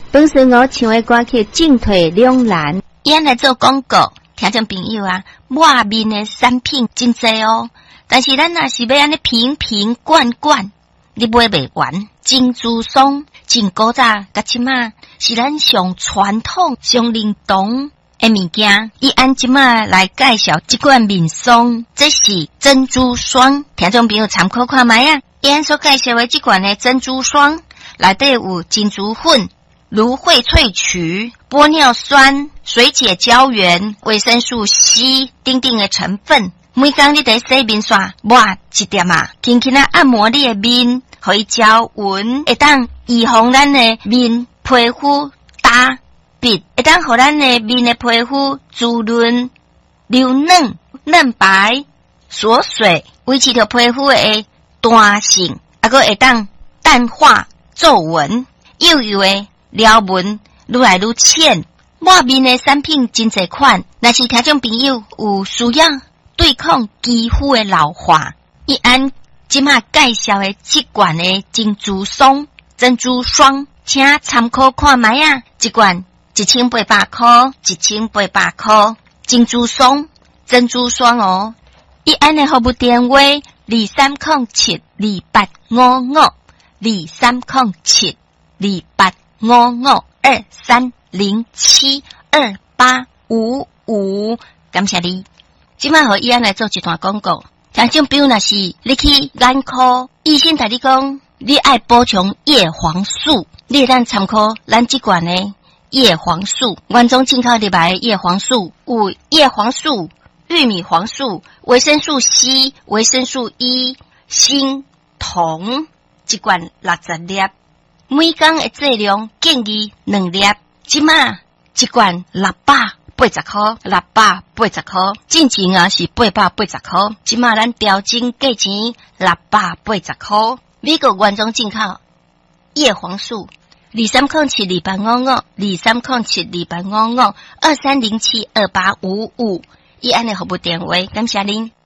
本身我唱的歌曲进退两难。 伊来做广告，听众朋友啊，外面的产品真侪哦，但是咱若是要安尼瓶瓶罐罐，你买袂完。珍珠松真古早，甲即马是咱上传统、上灵动的物件。伊按即马来介绍即款面霜，这是珍珠霜，听众朋友参考看卖啊。伊按所介绍的即款的珍珠霜，内底有珍珠粉、芦荟萃取、玻尿酸、水解胶原、维生素 C 等等的成分。每工你得洗面刷抹一点啊，轻轻按摩你的面，互伊胶纹，会当预防咱的面皮肤干瘪，会当互咱的面的皮肤滋润、流嫩、嫩白、锁水，维持着皮肤的弹性，还佫会当淡化皱纹，幼幼的撩纹愈来愈浅。外面的产品真侪款，若是听众朋友有需要对抗肌肤的老化，伊按即马介绍的即罐的珍珠霜，请参考看卖啊！一罐1800块，1800块。珍珠霜哦，伊按的服务电话2307285523072855，感谢你。即摆互伊安来做一段广告，听众朋友若是你去眼科，医生甲你讲，你爱补充叶黄素，你咱参考咱即罐的叶黄素，原装进口入来的叶黄素有叶黄素、玉米黄素、维生素 C、维生素 E、锌、铜，一罐60粒，每工的剂量建议2粒，即摆一罐680块，680块，进前啊是880块，即马咱调整价钱680块。美国原装进口叶黄素230728552307285523072855，伊安尼服务电话，感谢您。